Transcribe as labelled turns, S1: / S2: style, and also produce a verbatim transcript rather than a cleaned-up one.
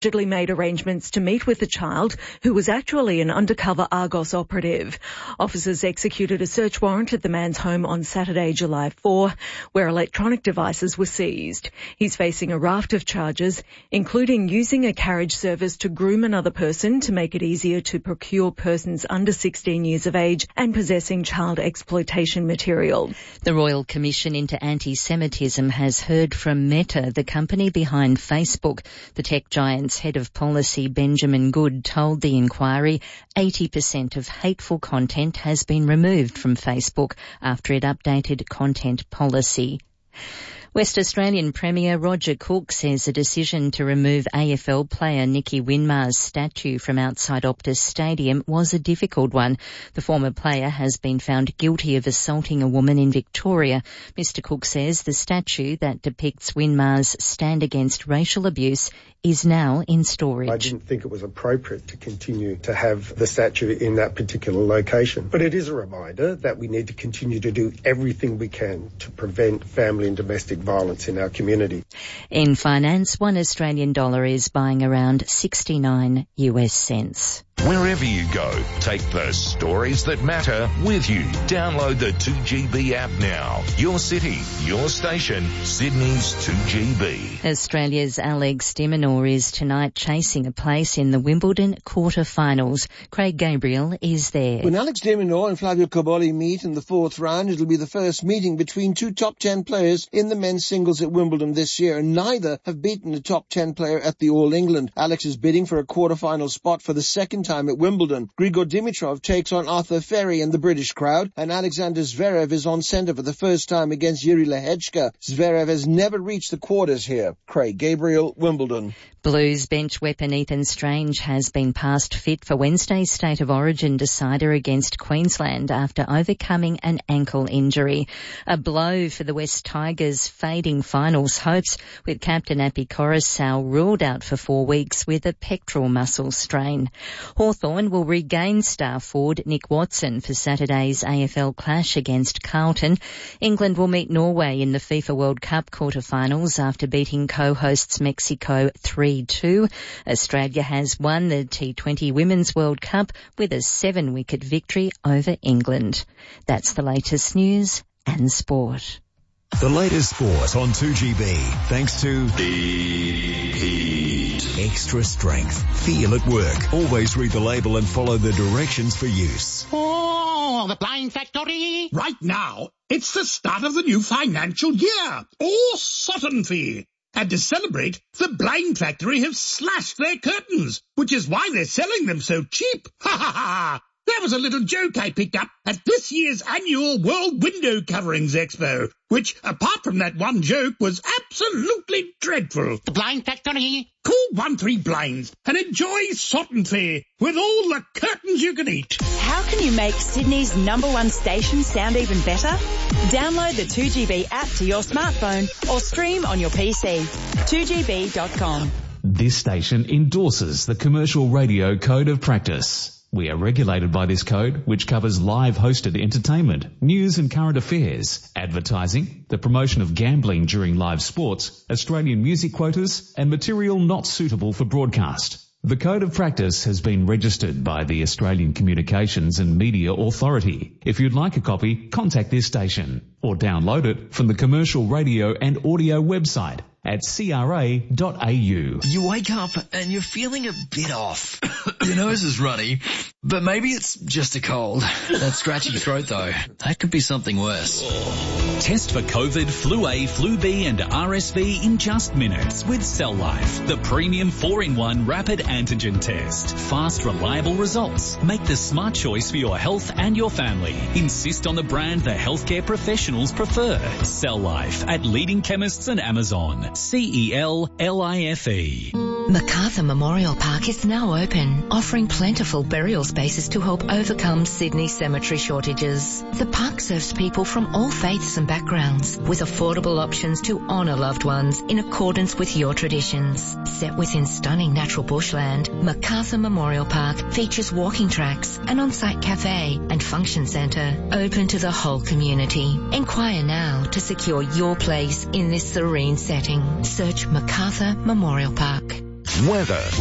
S1: allegedly made arrangements to meet with the child, who was actually an undercover Argos operative. Officers executed a search warrant at the man's home on Saturday, July fourth, where electronic devices were seized. He's facing a raft of charges, including using a carriage service to groom another person to make it easier to procure persons under sixteen years of age and possessing child exploitation material.
S2: The Royal Commission into Anti-Semitism has heard from Meta, the company behind Facebook. The tech giant's head of policy, Benjamin Good, told the inquiry eighty percent of hateful content has been removed from Facebook after it updated content policy. West Australian Premier Roger Cook says a decision to remove A F L player Nicky Winmar's statue from outside Optus Stadium was a difficult one. The former player has been found guilty of assaulting a woman in Victoria. Mister Cook says the statue that depicts Winmar's stand against racial abuse is now in storage.
S3: I didn't think it was appropriate to continue to have the statue in that particular location. But it is a reminder that we need to continue to do everything we can to prevent family and domestic violence in our community.
S2: In finance, one Australian dollar is buying around sixty-nine US cents.
S4: Wherever you go, take the stories that matter with you. Download the two G B app now. Your city, your station, Sydney's two G B.
S2: Australia's Alex de Minaur is tonight chasing a place in the Wimbledon quarter-finals. Craig Gabriel is there.
S5: When Alex de Minaur and Flavio Cobolli meet in the fourth round, it'll be the first meeting between two top ten players in the men's singles at Wimbledon this year, and neither have beaten a top ten player at the All England. Alex is bidding for a quarter-final spot for the second time at Wimbledon. Grigor Dimitrov takes on Arthur Ferry and the British crowd, and Alexander Zverev is on centre for the first time against Yuri Lehechka. Zverev has never reached the quarters here. Craig Gabriel, Wimbledon.
S2: Blues bench weapon Ethan Strange has been passed fit for Wednesday's State of Origin decider against Queensland after overcoming an ankle injury. A blow for the West Tigers' fading finals hopes, with captain Api Coruscant ruled out for four weeks with a pectoral muscle strain. Hawthorn will regain star forward Nick Watson for Saturday's A F L clash against Carlton. England will meet Norway in the FIFA World Cup quarter-finals after beating co-hosts Mexico three two. Australia has won the T twenty Women's World Cup with a seven-wicket victory over England. That's the latest news and sport.
S6: The latest sport on two G B, thanks to Heat. Extra strength. Feel at work. Always read the label and follow the directions for use.
S7: Oh, the Blind Factory. Right now, it's the start of the new financial year. Oh, Sutton Fee. And to celebrate, the Blind Factory have slashed their curtains, which is why they're selling them so cheap. Ha ha ha! That was a little joke I picked up at this year's annual World Window Coverings Expo, which, apart from that one joke, was absolutely dreadful. The Blind Factory. Call one three blinds and enjoy Sutton Fair with all the curtains you can eat.
S8: How can you make Sydney's number one station sound even better? Download the two G B app to your smartphone or stream on your P C. two G B dot com.
S9: This station endorses the Commercial Radio Code of Practice. We are regulated by this code, which covers live hosted entertainment, news and current affairs, advertising, the promotion of gambling during live sports, Australian music quotas, and material not suitable for broadcast. The Code of Practice has been registered by the Australian Communications and Media Authority. If you'd like a copy, contact this station or download it from the Commercial Radio and Audio website at c r a dot a u.
S10: You wake up and you're feeling a bit off. Your nose is runny, but maybe it's just a cold. That scratchy throat though, that could be something worse.
S11: Test for COVID, Flu A, Flu B and R S V in just minutes with Cell Life, the premium four in one rapid antigen test. Fast, reliable results. Make the smart choice for your health and your family. Insist on the brand the healthcare professionals prefer. Cell Life at leading chemists and Amazon. C E L L I F E.
S12: Macarthur Memorial Park is now open, offering plentiful burial spaces to help overcome Sydney's cemetery shortages. The park serves people from all faiths and backgrounds, with affordable options to honour loved ones in accordance with your traditions. Set within stunning natural bushland, Macarthur Memorial Park features walking tracks, an on-site cafe and function centre open to the whole community. Inquire now to secure your place in this serene setting. Search Macarthur Memorial Park.
S4: Weather.